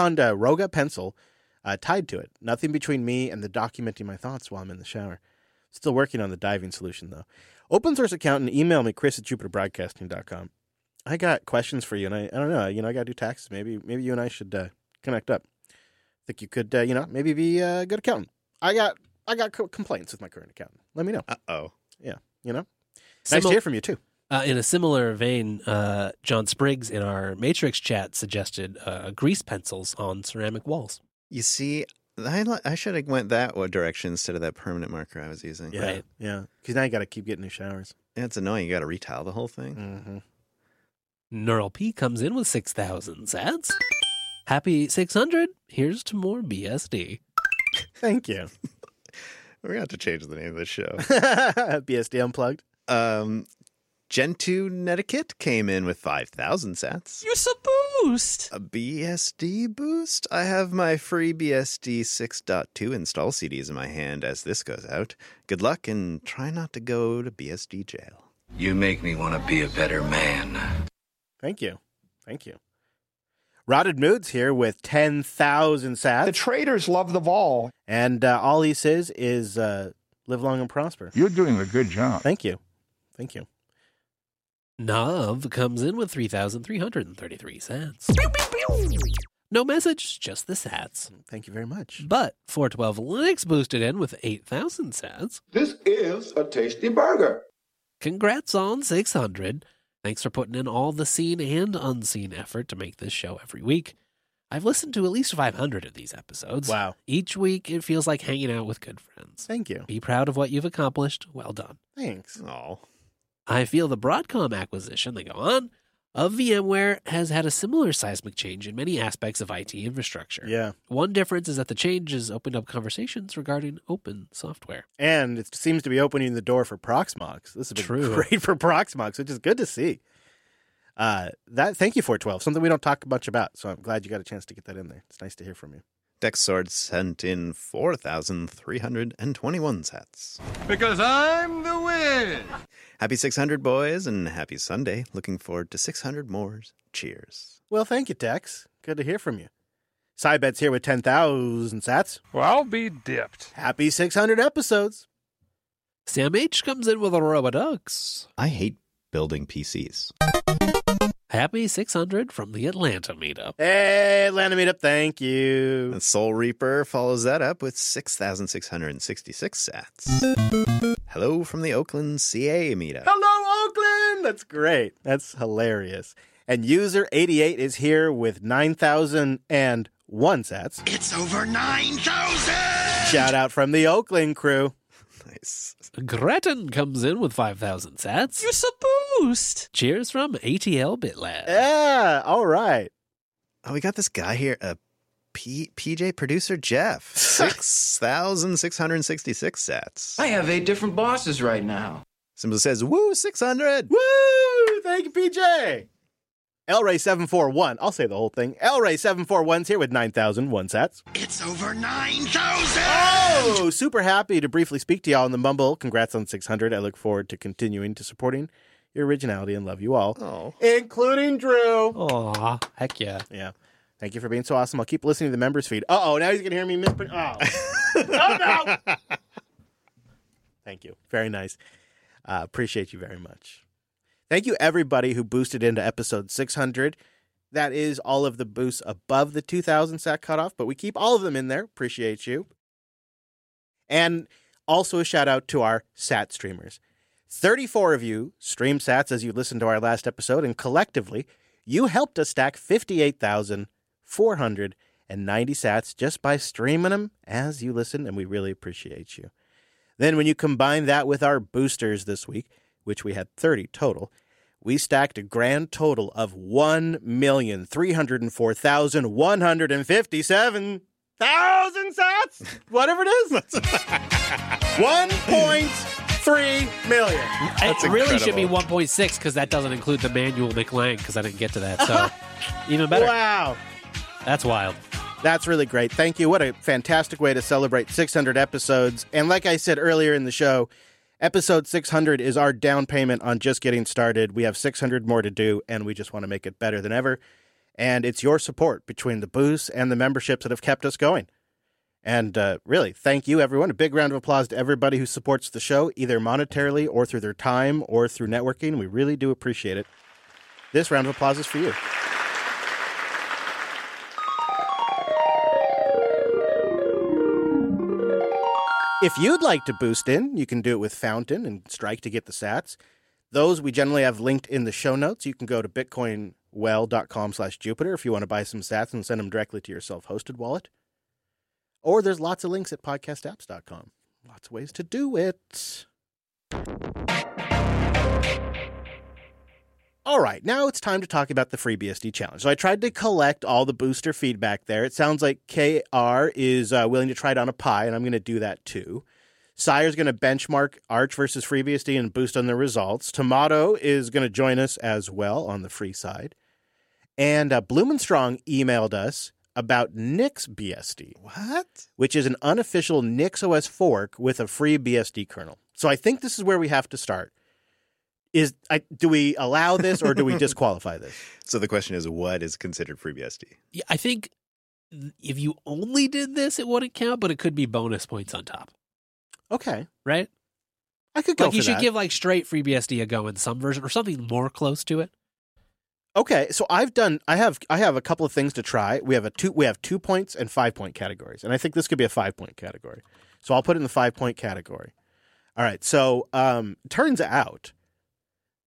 to it. Nothing between me and the documenting my thoughts while I'm in the shower. Still working on the diving solution, though. Open Source Accountant, email me, chris@jupiterbroadcasting.com. I got questions for you, and I don't know. I got to do taxes. Maybe you and I should connect up. Think you could, maybe be a good accountant. I got complaints with my current accountant. Let me know. Uh-oh. Yeah, Nice to hear from you, too. In a similar vein, John Spriggs in our Matrix chat suggested grease pencils on ceramic walls. You see, I should have went that direction instead of that permanent marker I was using. Yeah, right. Yeah. Because now you got to keep getting new showers. Yeah, it's annoying. You got to retile the whole thing. Mm-hmm. Neural P comes in with 6,000 sats. Happy 600. Here's to more BSD. Thank you. We're going to have to change the name of this show. BSD Unplugged. Gentoo Netiquette came in with 5,000 sats. You're so boost. A BSD boost? I have my free BSD 6.2 install CDs in my hand as this goes out. Good luck and try not to go to BSD jail. You make me want to be a better man. Thank you. Rotted Moods here with 10,000 sats. The traders love the vol. And all he says is live long and prosper. You're doing a good job. Thank you. Nav comes in with 3,333 sats. No message, just the sats. Thank you very much. But 412 Linux boosted in with 8,000 sats. This is a tasty burger. Congrats on 600. Thanks for putting in all the seen and unseen effort to make this show every week. I've listened to at least 500 of these episodes. Wow. Each week, it feels like hanging out with good friends. Thank you. Be proud of what you've accomplished. Well done. Thanks. Oh. I feel the Broadcom acquisition, they go on, of VMware has had a similar seismic change in many aspects of IT infrastructure. Yeah. One difference is that the change has opened up conversations regarding open software. And it seems to be opening the door for Proxmox. This has been great for Proxmox, which is good to see. Thank you, 412. Something we don't talk much about, so I'm glad you got a chance to get that in there. It's nice to hear from you. Dexsword sent in 4,321 sats. Because I'm the Wiz. Happy 600, boys, and happy Sunday. Looking forward to 600 more. Cheers. Well, thank you, Tex. Good to hear from you. Cybet's here with 10,000 sats. Well, I'll be dipped. Happy 600 episodes. Sam H comes in with a Robodux. I hate building PCs. Happy 600 from the Atlanta meetup. Hey, Atlanta meetup, thank you. And Soul Reaper follows that up with 6,666 sats. Hello from the Oakland CA meetup. Hello, Oakland! That's great. That's hilarious. And user 88 is here with 9,001 sats. It's over 9,000! Shout out from the Oakland crew. Nice. Gretton comes in with 5,000 sats. You're so boost. Cheers from ATL BitLab. Yeah, all right. Oh, we got this guy here, PJ producer Jeff. 6,666 sats. I have 8 different bosses right now. Symbol says, woo, 600. Woo! Thank you, PJ. Elray741. I'll say the whole thing. Elray741's here with 9,001 sats. It's over 9,000! Oh, super happy to briefly speak to y'all in the Mumble. Congrats on 600. I look forward to continuing to supporting your originality and love you all. Oh. Including Drew. Aw, heck yeah. Yeah. Thank you for being so awesome. I'll keep listening to the members feed. Uh-oh, now he's going to hear me misprint. Oh. Oh, no! Thank you. Very nice. Appreciate you very much. Thank you, everybody who boosted into episode 600. That is all of the boosts above the 2,000 sat cutoff, but we keep all of them in there. Appreciate you. And also a shout out to our sat streamers. 34 of you stream sats as you listened to our last episode, and collectively, you helped us stack 58,490 sats just by streaming them as you listen, and we really appreciate you. Then when you combine that with our boosters this week, which we had 30 total, we stacked a grand total of 1,304,157 sats, whatever it is. 1.3 million. It really should be 1.6 because that doesn't include the manual McLang because I didn't get to that. So even better. Wow. That's wild. That's really great. Thank you. What a fantastic way to celebrate 600 episodes. And like I said earlier in the show, episode 600 is our down payment on just getting started. We have 600 more to do, and we just want to make it better than ever. And it's your support between the boosts and the memberships that have kept us going. And really, thank you, everyone. A big round of applause to everybody who supports the show, either monetarily or through their time or through networking. We really do appreciate it. This round of applause is for you. If you'd like to boost in, you can do it with Fountain and Strike to get the sats. Those we generally have linked in the show notes. You can go to bitcoinwell.com/Jupiter if you want to buy some sats and send them directly to your self-hosted wallet. Or there's lots of links at podcastapps.com. Lots of ways to do it. All right, now it's time to talk about the FreeBSD challenge. So I tried to collect all the booster feedback there. It sounds like KR is willing to try it on a Pi, and I'm going to do that too. Sire's going to benchmark Arch versus FreeBSD and boost on the results. Tomato is going to join us as well on the free side. And Blumenstrong emailed us about NixBSD. What? Which is an unofficial NixOS fork with a free BSD kernel. So I think this is where we have to start. Do we allow this or do we disqualify this? So the question is, what is considered FreeBSD? Yeah, I think if you only did this, it wouldn't count, but it could be bonus points on top. Okay. Right? I could go like for you should that. give like straight FreeBSD a go in some version or something more close to it. Okay, so I have a couple of things to try. We have 2 points and 5 point categories, and I think this could be a 5 point category. So I'll put it in the 5 point category. All right. So turns out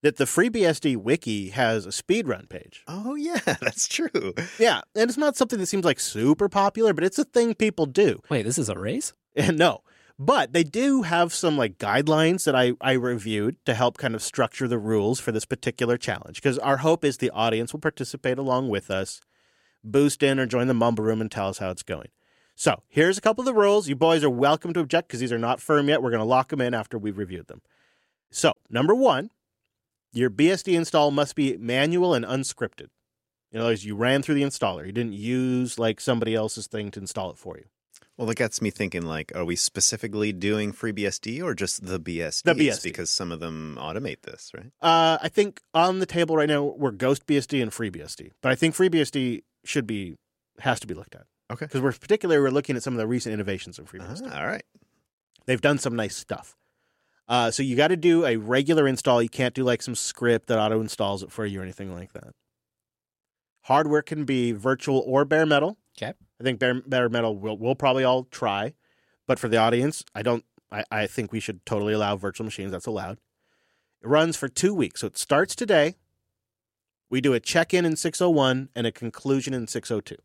that the FreeBSD wiki has a speedrun page. Oh, yeah, that's true. Yeah, and it's not something that seems like super popular, but it's a thing people do. Wait, this is a race? No, but they do have some like guidelines that I reviewed to help kind of structure the rules for this particular challenge, because our hope is the audience will participate along with us, boost in or join the Mumble Room and tell us how it's going. So here's a couple of the rules. You boys are welcome to object because these are not firm yet. We're going to lock them in after we've reviewed them. So number 1, your BSD install must be manual and unscripted. In other words, you ran through the installer. You didn't use like somebody else's thing to install it for you. Well, that gets me thinking, like, are we specifically doing FreeBSD or just the BSDs? The BSD. Because some of them automate this, right? I think on the table right now, we're GhostBSD and FreeBSD. But I think FreeBSD has to be looked at. Okay. Because we're looking at some of the recent innovations in FreeBSD. All right. They've done some nice stuff. So you got to do a regular install. You can't do like some script that auto installs it for you or anything like that. Hardware can be virtual or bare metal. Okay. I think bare metal we'll probably all try, but for the audience, I think we should totally allow virtual machines. That's allowed. It runs for 2 weeks, so it starts today. We do a check-in in 601 and a conclusion in 602.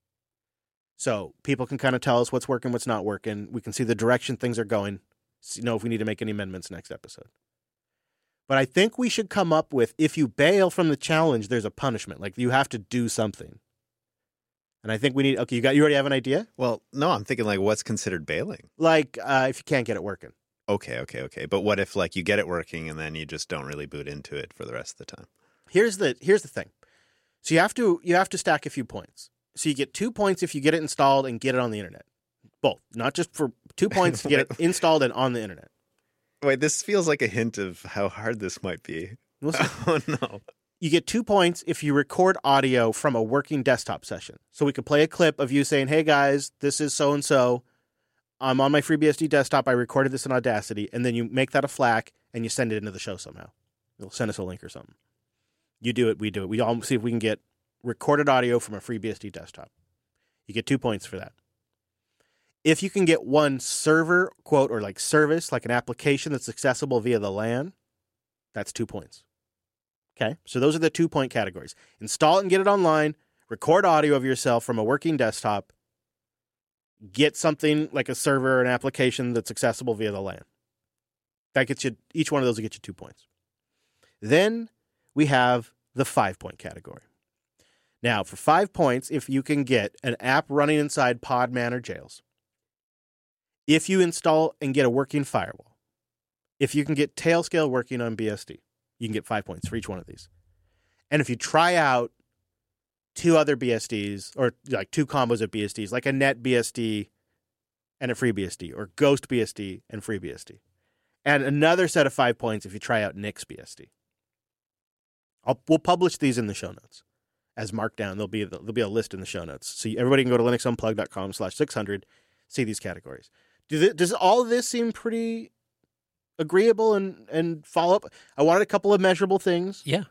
So people can kind of tell us what's working, what's not working. We can see the direction things are going. Know if we need to make any amendments next episode. But I think we should come up with, if you bail from the challenge, there's a punishment. Like you have to do something. And I think we need, okay, you already have an idea? Well, no, I'm thinking like what's considered bailing? Like if you can't get it working. Okay. But what if like you get it working and then you just don't really boot into it for the rest of the time? Here's the thing. So you have to stack a few points. So you get 2 points if you get it installed and get it on the internet. Both, not just for 2 points to get it installed and on the internet. Wait, this feels like a hint of how hard this might be. We'll see. Oh, no. You get 2 points if you record audio from a working desktop session. So we could play a clip of you saying, hey guys, this is so-and-so. I'm on my FreeBSD desktop. I recorded this in Audacity. And then you make that a FLAC and you send it into the show somehow. You'll send us a link or something. You do it, we do it. We all see if we can get recorded audio from a FreeBSD desktop. You get 2 points for that. If you can get one server, quote, or like service, like an application that's accessible via the LAN, that's 2 points. Okay, so those are the 2 point categories. Install it and get it online, record audio of yourself from a working desktop, get something like a server or an application that's accessible via the LAN. That gets you, each one of those will get you 2 points. Then we have the 5 point category. Now, for 5 points, if you can get an app running inside Podman or Jails, if you install and get a working firewall, if you can get Tailscale working on BSD, you can get 5 points for each one of these. And if you try out 2 other BSDs or like 2 combos of BSDs, like a NetBSD and a FreeBSD or GhostBSD and FreeBSD, and another set of 5 points if you try out NixBSD. We'll publish these in the show notes as markdown. There'll be a list in the show notes. So everybody can go to linuxunplugged.com/600, see these categories. Does all of this seem pretty agreeable and follow up? I wanted a couple of measurable things. Yeah.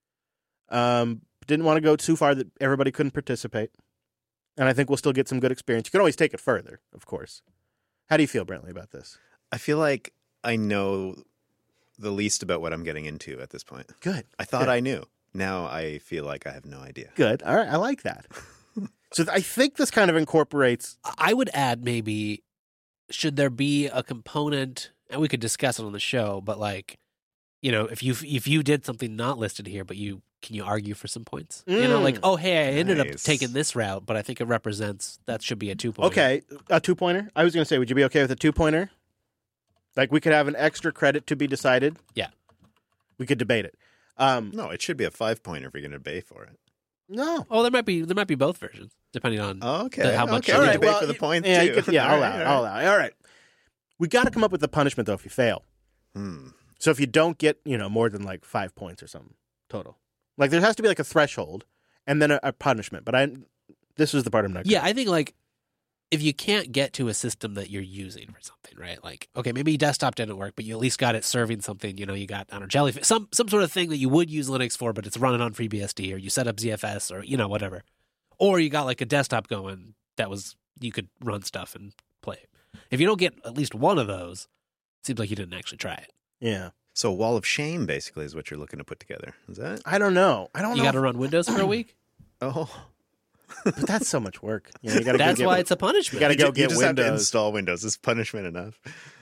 Didn't want to go too far that everybody couldn't participate. And I think we'll still get some good experience. You can always take it further, of course. How do you feel, Brantley, about this? I feel like I know the least about what I'm getting into at this point. Good. I thought Good. I knew. Now I feel like I have no idea. Good. All right. I like that. So I think this kind of incorporates... I would add maybe, should there be a component, and we could discuss it on the show, but like, you know, if you did something not listed here, but can you argue for some points? You know, like, oh, hey, I ended up taking this route, but I think it represents, that should be a 2-pointer. Okay, a 2-pointer? I was going to say, would you be okay with a 2-pointer? Like, we could have an extra credit to be decided? Yeah. We could debate it. No, it should be a 5-pointer if you're going to pay for it. No. Oh, there might be both versions, depending on how much. Okay, All right, debate for the points, yeah, too. I'll allow it. All right. We got to come up with the punishment, though, if you fail. So if you don't get, more than like 5 points or something total. Like, there has to be like a threshold and then a punishment. But this is the part I'm not. Yeah, I think like if you can't get to a system that you're using for something, right? Like, okay, maybe desktop didn't work, but you at least got it serving something. You got Jellyfish, some sort of thing that you would use Linux for, but it's running on FreeBSD, or you set up ZFS, or whatever. Or you got like a desktop going that you could run stuff and play it. If you don't get at least one of those, it seems like you didn't actually try it. Yeah. So a wall of shame, basically, is what you're looking to put together. Is that? I don't know. You got to run Windows for a week? Oh. But that's so much work. You know, you gotta that's why it's a punishment. You got to go get you just Windows. Have to install Windows. Is punishment enough?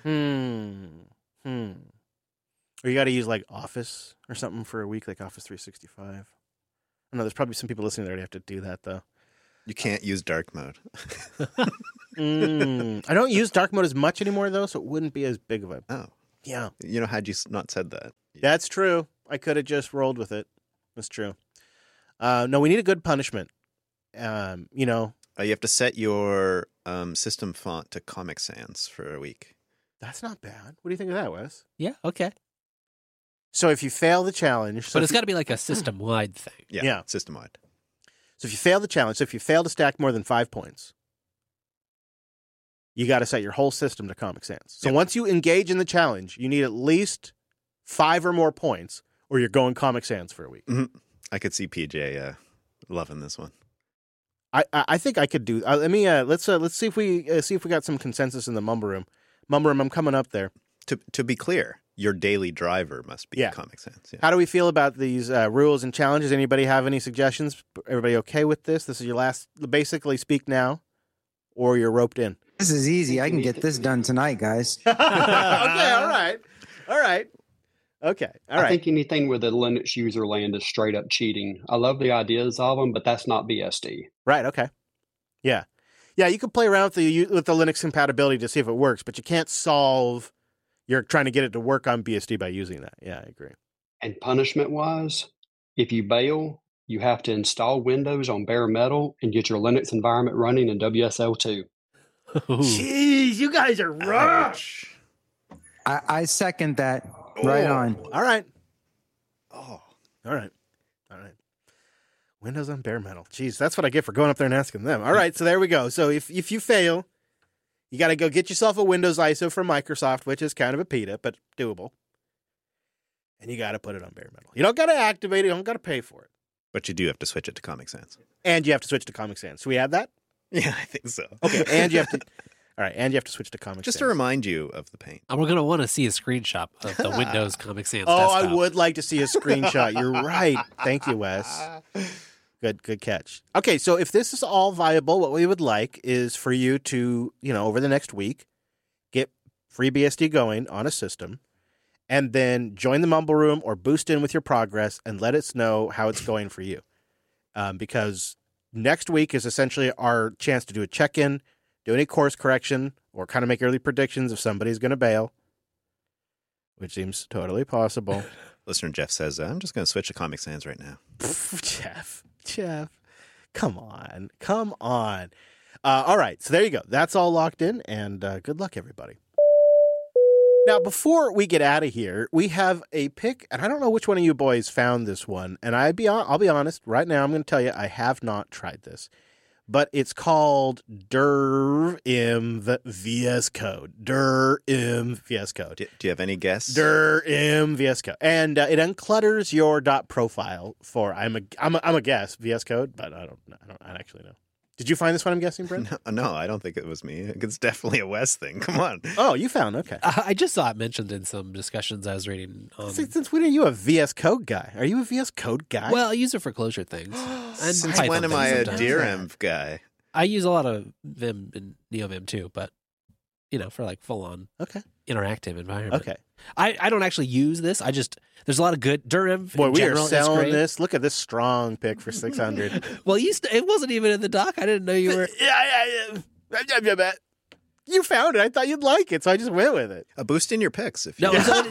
Or you got to use like Office or something for a week, like Office 365. I know there's probably some people listening that already have to do that, though. You can't use dark mode. I don't use dark mode as much anymore, though, so it wouldn't be as big of a... Oh. Yeah. You know, had you not said that. That's true. I could have just rolled with it. That's true. No, we need a good punishment. You know... You have to set your system font to Comic Sans for a week. That's not bad. What do you think of that, Wes? Yeah, okay. So if you fail the challenge... But it's got to be like a system-wide thing. Yeah. System-wide. So if you fail the challenge, so if you fail to stack more than 5 points, you got to set your whole system to Comic Sans. So once you engage in the challenge, you need at least 5 or more points, or you're going Comic Sans for a week. Mm-hmm. I could see PJ loving this one. I think I could do. Let's see if we got some consensus in the Mumble Room. Mumble Room, I'm coming up there. To be clear, your daily driver must be Comic Sans. Yeah. How do we feel about these rules and challenges? Anybody have any suggestions? Everybody okay with this? This is your last. Basically, speak now, or you're roped in. This is easy. I can get this done tonight, guys. Okay, all right. Okay, all right. I think anything with a Linux user land is straight up cheating. I love the ideas of them, but that's not BSD. Right, okay. Yeah. You can play around with the Linux compatibility to see if it works, but you can't solve... You're trying to get it to work on BSD by using that. Yeah, I agree. And punishment-wise, if you bail, you have to install Windows on bare metal and get your Linux environment running in WSL2. Jeez, you guys are rough. I second that. Right on. All right. Oh, all right. Windows on bare metal. Jeez, that's what I get for going up there and asking them. All right, so there we go. So if you fail, you got to go get yourself a Windows ISO from Microsoft, which is kind of a PETA, but doable. And you got to put it on bare metal. You don't got to activate it. You don't got to pay for it. But you do have to switch it to Comic Sans. And you have to switch to Comic Sans. So we have that? Yeah, I think so. Okay, and you have to... All right, and you have to switch to Comic Sans. Just to remind you of the paint. And we're going to want to see a screenshot of the Windows Comic Sans desktop. desktop. I would like to see a screenshot. You're right. Thank you, Wes. Good catch. Okay, so if this is all viable, what we would like is for you to, over the next week, get FreeBSD going on a system, and then join the Mumble Room or boost in with your progress and let us know how it's going for you. Because next week is essentially our chance to do a check-in, do any course correction, or kind of make early predictions if somebody's going to bail, which seems totally possible. Listener Jeff says, I'm just going to switch to Comic Sans right now. Jeff, come on. All right, so there you go. That's all locked in, and good luck, everybody. Now, before we get out of here, we have a pick, and I don't know which one of you boys found this one, and I'll be honest, right now I'm going to tell you I have not tried this. But it's called DIRM VS Code. DIRM VS Code. Do you have any guess? DIRM VS Code, and it unclutters your .profile for I'm a guess VS Code, but I don't actually know. Did you find this one? I'm guessing, Brent. No, I don't think it was me. It's definitely a Wes thing. Come on. Oh, you found okay. I just saw it mentioned in some discussions I was reading. Since when are you a VS Code guy? Are you a VS Code guy? Well, I use it for Closure things. And since when am I a DRM guy? I use a lot of Vim and NeoVim too, but for like full on interactive environment. Okay. I don't actually use this. There's a lot of good DRM. Boy, we are selling this. Look at this strong pick for 600. Well, it wasn't even in the doc. I didn't know you were. Yeah. You found it. I thought you'd like it, so I just went with it. Boost in your picks. If you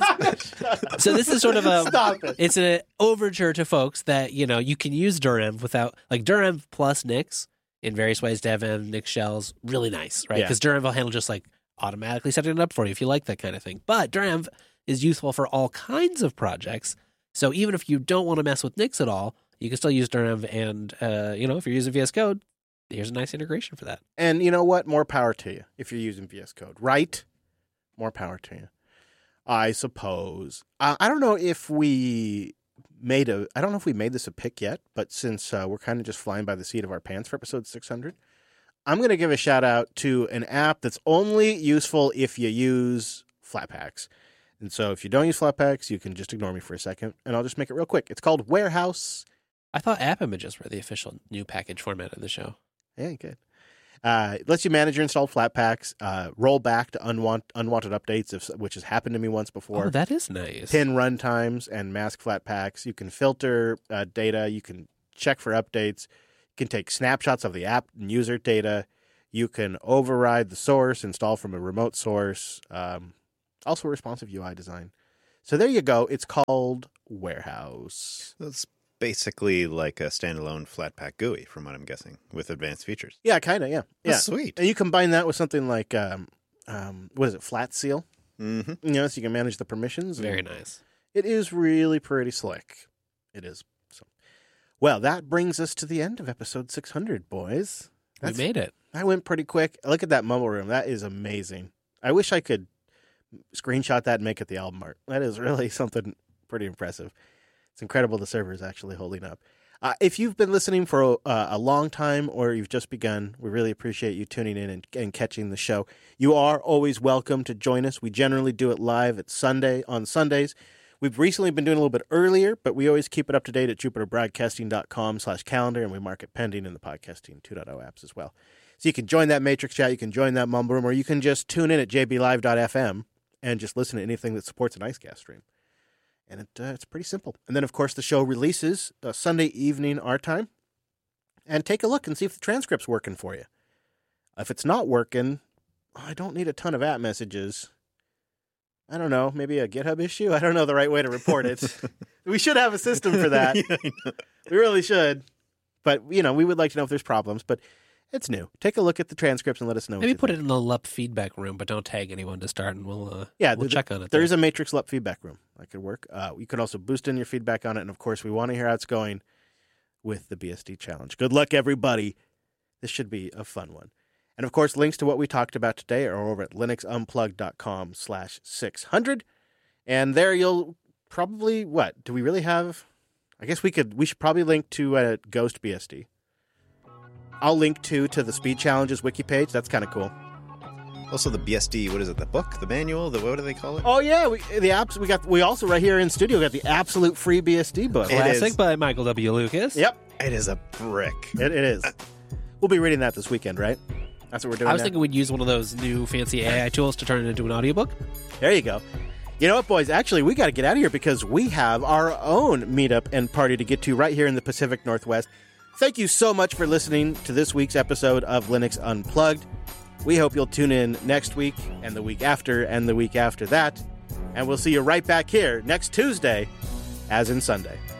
So this is sort of Stop it. It's an overture to folks that you can use DRM without DRM plus Nix in various ways. DevM, Nix shells, really nice, right? Because DRM will handle just automatically setting it up for you if you like that kind of thing. But DRM is useful for all kinds of projects. So even if you don't want to mess with Nix at all, you can still use DRM. And, if you're using VS Code, here's a nice integration for that. And you know what? More power to you if you're using VS Code, right? More power to you, I suppose. I don't know if we made this a pick yet, but since we're kind of just flying by the seat of our pants for episode 600, I'm going to give a shout out to an app that's only useful if you use Flatpaks. And so if you don't use Flatpaks, you can just ignore me for a second, and I'll just make it real quick. It's called Warehouse. I thought app images were the official new package format of the show. Yeah, good. It lets you manage your installed Flatpaks, roll back to unwanted updates, which has happened to me once before. Oh, that is nice. Pin runtimes and mask Flatpaks. You can filter data. You can check for updates. You can take snapshots of the app and user data. You can override the source, install from a remote source. Also responsive UI design. So there you go. It's called Warehouse. That's basically like a standalone Flatpak GUI, from what I'm guessing, with advanced features. Yeah, kind of, yeah. That's sweet. And you combine that with something like, what is it, Flat Seal? Mm-hmm. You know, so you can manage the permissions. Very nice. It is really pretty slick. It is. So, well, that brings us to the end of episode 600, boys. We made it. That went pretty quick. Look at that mumble room. That is amazing. I wish I could screenshot that and make it the album art. That is really something pretty impressive. It's incredible the server is actually holding up. If you've been listening for a long time or you've just begun, we really appreciate you tuning in and catching the show. You are always welcome to join us. We generally do it live on Sundays. We've recently been doing a little bit earlier, but we always keep it up to date at jupiterbroadcasting.com/calendar, and we mark it pending in the Podcasting 2.0 apps as well. So you can join that Matrix chat, you can join that mumble room, or you can just tune in at jblive.fm and just listen to anything that supports an IceCast stream. And it's pretty simple. And then, of course, the show releases Sunday evening our time. And take a look and see if the transcript's working for you. If it's not working, I don't need a ton of app messages. I don't know, maybe a GitHub issue? I don't know the right way to report it. We should have a system for that. Yeah, we really should. But, we would like to know if there's problems. But it's new. Take a look at the transcripts and let us know. Maybe put it in the LUP feedback room, but don't tag anyone to start, and we'll check on it. There is a Matrix LUP feedback room. That could work. You can also boost in your feedback on it. And, of course, we want to hear how it's going with the BSD challenge. Good luck, everybody. This should be a fun one. And, of course, links to what we talked about today are over at linuxunplugged.com/600. And there you'll probably, do we really have? I guess we should probably link to Ghost BSD. I'll link to the Speed Challenges wiki page. That's kind of cool. Also the BSD, what is it? The book, the manual, what do they call it? Oh yeah, we also right here in studio got the absolute free BSD book. Classic by Michael W. Lucas. Yep, it is a brick. It is. We'll be reading that this weekend, right? That's what we're doing. I was thinking we'd use one of those new fancy AI tools to turn it into an audiobook. There you go. You know what, boys? Actually, we got to get out of here because we have our own meetup and party to get to right here in the Pacific Northwest. Thank you so much for listening to this week's episode of Linux Unplugged. We hope you'll tune in next week and the week after and the week after that. And we'll see you right back here next Tuesday, as in Sunday.